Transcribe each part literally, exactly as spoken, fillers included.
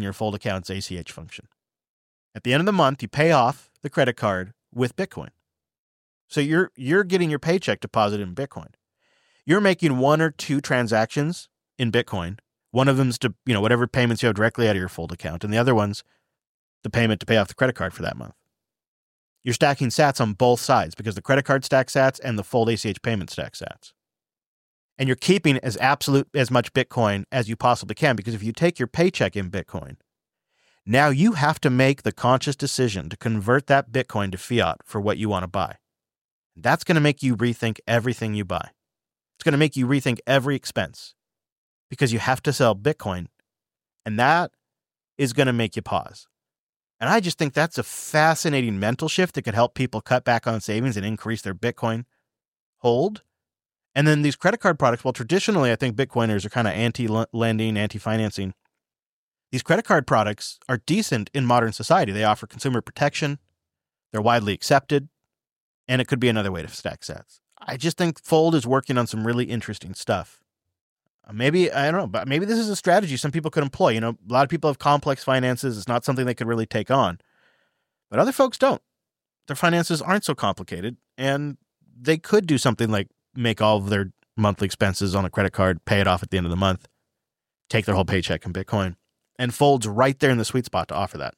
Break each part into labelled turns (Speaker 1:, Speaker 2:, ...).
Speaker 1: your Fold account's A C H function. At the end of the month, you pay off the credit card with Bitcoin. So you're you're getting your paycheck deposited in Bitcoin. You're making one or two transactions in Bitcoin. One of them's to, you know, whatever payments you have directly out of your Fold account, and the other one's the payment to pay off the credit card for that month. You're stacking sats on both sides because the credit card stacks sats and the Fold A C H payment stacks sats. And you're keeping as absolute as much Bitcoin as you possibly can, because if you take your paycheck in Bitcoin, now you have to make the conscious decision to convert that Bitcoin to fiat for what you want to buy. That's going to make you rethink everything you buy. It's going to make you rethink every expense because you have to sell Bitcoin, and that is going to make you pause. And I just think that's a fascinating mental shift that could help people cut back on savings and increase their Bitcoin hold. And then these credit card products, well, traditionally, I think Bitcoiners are kind of anti-lending, anti-financing. These credit card products are decent in modern society. They offer consumer protection. They're widely accepted. And it could be another way to stack sats. I just think Fold is working on some really interesting stuff. Maybe, I don't know, but maybe this is a strategy some people could employ. You know, a lot of people have complex finances. It's not something they could really take on. But other folks don't. Their finances aren't so complicated. And they could do something like make all of their monthly expenses on a credit card, pay it off at the end of the month, take their whole paycheck in Bitcoin. And Fold's right there in the sweet spot to offer that.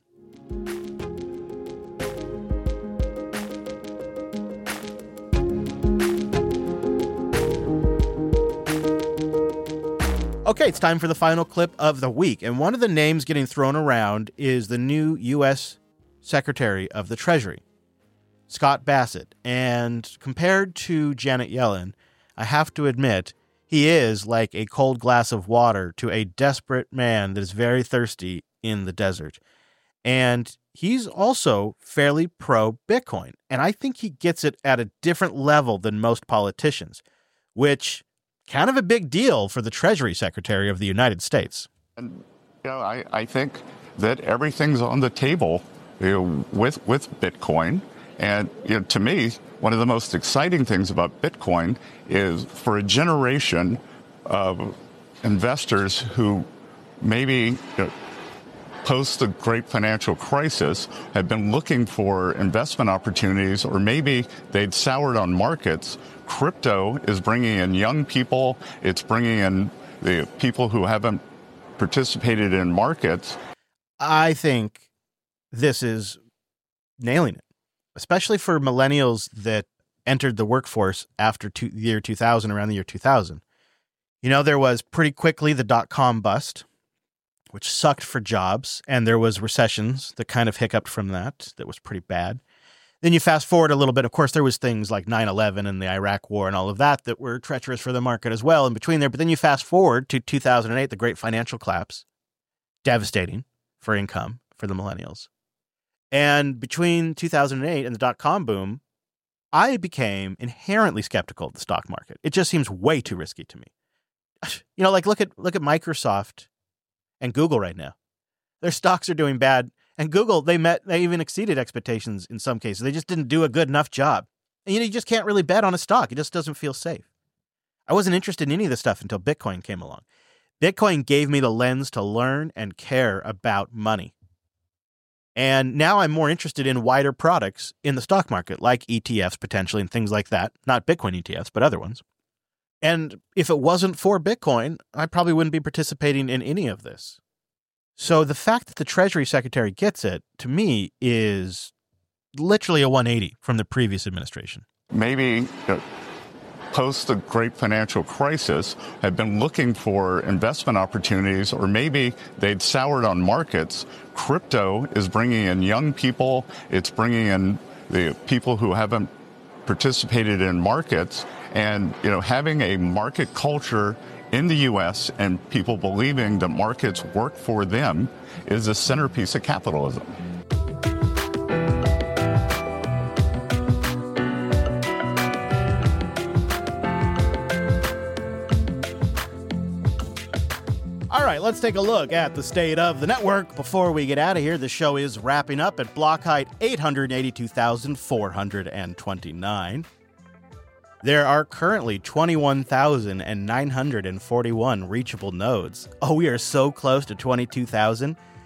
Speaker 1: Okay, it's time for the final clip of the week. And one of the names getting thrown around is the new U S Secretary of the Treasury, Scott Bassett. And compared to Janet Yellen, I have to admit, he is like a cold glass of water to a desperate man that is very thirsty in the desert. And he's also fairly pro-Bitcoin. And I think he gets it at a different level than most politicians, which kind of a big deal for the Treasury Secretary of the United States.
Speaker 2: And, you know, I, I think that everything's on the table, you know, with, with Bitcoin. And, you know, to me, one of the most exciting things about Bitcoin is for a generation of investors who maybe, you know, post the great financial crisis have been looking for investment opportunities, or maybe they'd soured on markets. Crypto is bringing in young people. It's bringing in the people who haven't participated in markets.
Speaker 1: I think this is nailing it, especially for millennials that entered the workforce after two, the year two thousand, around the year two thousand. You know, there was pretty quickly the dot-com bust, which sucked for jobs, and there was recessions that kind of hiccuped from that. That was pretty bad. Then you fast forward a little bit. Of course, there was things like nine eleven and the Iraq War and all of that that were treacherous for the market as well in between there. But then you fast forward to two thousand eight, the great financial collapse, devastating for income for the millennials. And between two thousand eight and the dot-com boom, I became inherently skeptical of the stock market. It just seems way too risky to me. You know, like look at look at Microsoft and Google right now. Their stocks are doing bad. And Google, they met, they even exceeded expectations in some cases. They just didn't do a good enough job. And you know, you just can't really bet on a stock. It just doesn't feel safe. I wasn't interested in any of this stuff until Bitcoin came along. Bitcoin gave me the lens to learn and care about money. And now I'm more interested in wider products in the stock market, like E T Fs potentially and things like that. Not Bitcoin E T Fs, but other ones. And if it wasn't for Bitcoin, I probably wouldn't be participating in any of this. So the fact that the Treasury Secretary gets it, to me, is literally a one eighty from the previous administration.
Speaker 2: Maybe uh, post the great financial crisis have been looking for investment opportunities, or maybe they'd soured on markets. Crypto is bringing in young people. It's bringing in the people who haven't participated in markets. And, you know, having a market culture in the U S and people believing that markets work for them is a centerpiece of capitalism.
Speaker 1: All right, let's take a look at the state of the network before we get out of here. The show is wrapping up at block height eight hundred eighty-two thousand four hundred twenty-nine. There are currently twenty-one thousand nine hundred forty-one reachable nodes. Oh, we are so close to twenty-two thousand